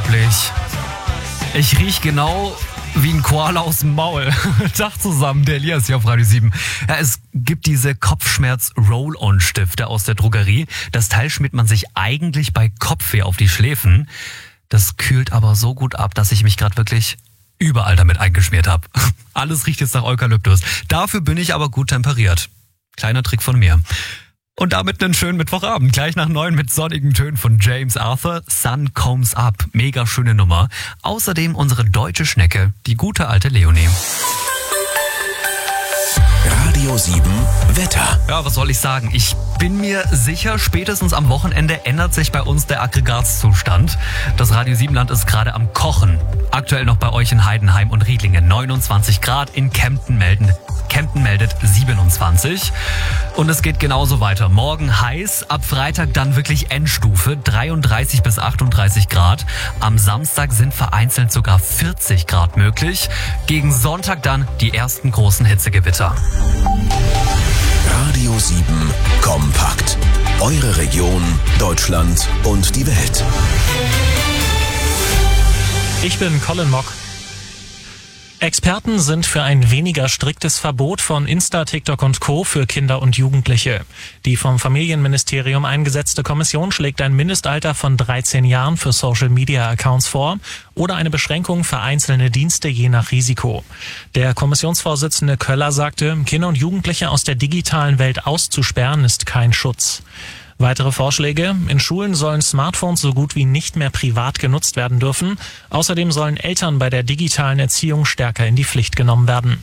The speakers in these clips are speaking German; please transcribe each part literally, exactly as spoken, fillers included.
unglaublich. Ich riech genau wie ein Koala aus dem Maul. Tag zusammen, der Elias hier auf Radio sieben. Ja, es gibt diese Kopfschmerz-Roll-On-Stifte aus der Drogerie. Das Teil schmiert man sich eigentlich bei Kopfweh auf die Schläfen. Das kühlt aber so gut ab, dass ich mich gerade wirklich überall damit eingeschmiert habe. Alles riecht jetzt nach Eukalyptus. Dafür bin ich aber gut temperiert. Kleiner Trick von mir. Und damit einen schönen Mittwochabend. Gleich nach neun mit sonnigen Tönen von James Arthur. Sun Comes Up. Mega schöne Nummer. Außerdem unsere deutsche Schnecke, die gute alte Leonie. Radio sieben Wetter. Ja, was soll ich sagen? Ich bin mir sicher, spätestens am Wochenende ändert sich bei uns der Aggregatzustand. Das Radio sieben Land ist gerade am Kochen. Aktuell noch bei euch in Heidenheim und Riedlingen neunundzwanzig Grad. In Kempten melden Kempten meldet siebenundzwanzig. Und es geht genauso weiter. Morgen heiß, ab Freitag dann wirklich Endstufe, dreiunddreißig bis achtunddreißig Grad. Am Samstag sind vereinzelt sogar vierzig Grad möglich. Gegen Sonntag dann die ersten großen Hitzegewitter. Radio sieben Kompakt. Eure Region, Deutschland und die Welt. Ich bin Colin Mock. Experten sind für ein weniger striktes Verbot von Insta, TikTok und Co. für Kinder und Jugendliche. Die vom Familienministerium eingesetzte Kommission schlägt ein Mindestalter von dreizehn Jahren für Social-Media-Accounts vor oder eine Beschränkung für einzelne Dienste je nach Risiko. Der Kommissionsvorsitzende Köller sagte, Kinder und Jugendliche aus der digitalen Welt auszusperren ist kein Schutz. Weitere Vorschläge: In Schulen sollen Smartphones so gut wie nicht mehr privat genutzt werden dürfen. Außerdem sollen Eltern bei der digitalen Erziehung stärker in die Pflicht genommen werden.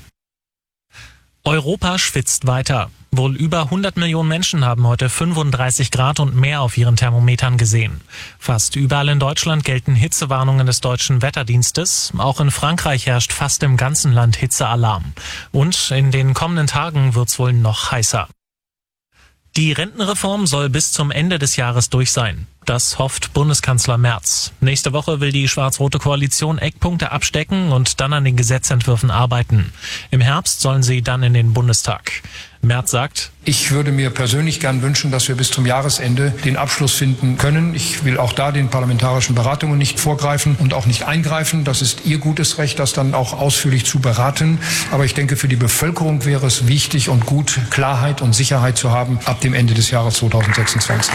Europa schwitzt weiter. Wohl über hundert Millionen Menschen haben heute fünfunddreißig Grad und mehr auf ihren Thermometern gesehen. Fast überall in Deutschland gelten Hitzewarnungen des deutschen Wetterdienstes. Auch in Frankreich herrscht fast im ganzen Land Hitzealarm. Und in den kommenden Tagen wird's wohl noch heißer. Die Rentenreform soll bis zum Ende des Jahres durch sein. Das hofft Bundeskanzler Merz. Nächste Woche will die schwarz-rote Koalition Eckpunkte abstecken und dann an den Gesetzentwürfen arbeiten. Im Herbst sollen sie dann in den Bundestag. Merz sagt: Ich würde mir persönlich gern wünschen, dass wir bis zum Jahresende den Abschluss finden können. Ich will auch da den parlamentarischen Beratungen nicht vorgreifen und auch nicht eingreifen. Das ist Ihr gutes Recht, das dann auch ausführlich zu beraten. Aber ich denke, für die Bevölkerung wäre es wichtig und gut, Klarheit und Sicherheit zu haben ab dem Ende des Jahres zweitausendsechsundzwanzig.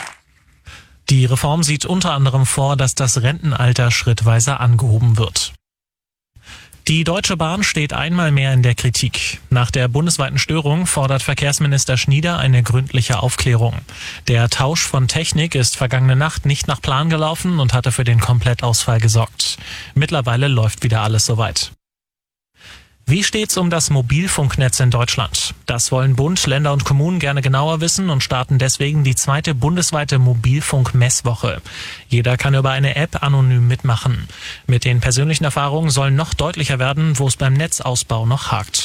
Die Reform sieht unter anderem vor, dass das Rentenalter schrittweise angehoben wird. Die Deutsche Bahn steht einmal mehr in der Kritik. Nach der bundesweiten Störung fordert Verkehrsminister Schnieder eine gründliche Aufklärung. Der Tausch von Technik ist vergangene Nacht nicht nach Plan gelaufen und hatte für den Komplettausfall gesorgt. Mittlerweile läuft wieder alles soweit. Wie steht's um das Mobilfunknetz in Deutschland? Das wollen Bund, Länder und Kommunen gerne genauer wissen und starten deswegen die zweite bundesweite Mobilfunk-Messwoche. Jeder kann über eine App anonym mitmachen. Mit den persönlichen Erfahrungen soll noch deutlicher werden, wo es beim Netzausbau noch hakt.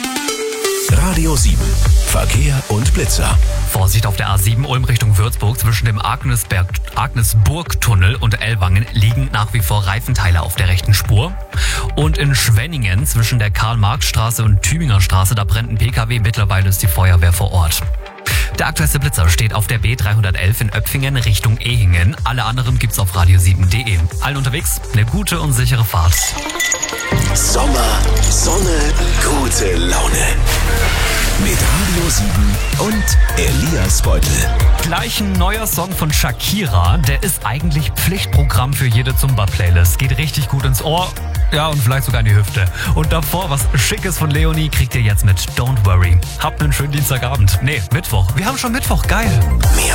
Radio sieben Verkehr und Blitzer. Vorsicht auf der A sieben Ulm Richtung Würzburg. Zwischen dem Agnesberg, Agnesburg-Tunnel und Ellwangen liegen nach wie vor Reifenteile auf der rechten Spur. Und in Schwenningen zwischen der Karl-Marx-Straße und Tübinger Straße, da brennt ein P K W. Mittlerweile ist die Feuerwehr vor Ort. Der aktuellste Blitzer steht auf der B dreihundertelf in Öpfingen Richtung Ehingen. Alle anderen gibt's auf radio sieben punkt de. Allen unterwegs eine gute und sichere Fahrt. Sommer, Sonne, gute Laune. Mit Radio sieben und Elias Beutel. Gleich ein neuer Song von Shakira. Der ist eigentlich Pflichtprogramm für jede Zumba-Playlist. Geht richtig gut ins Ohr. Ja, und vielleicht sogar in die Hüfte. Und davor was Schickes von Leonie kriegt ihr jetzt mit Don't Worry. Habt einen schönen Dienstagabend. Nee, Mittwoch. Wir haben schon Mittwoch. Geil. Mehr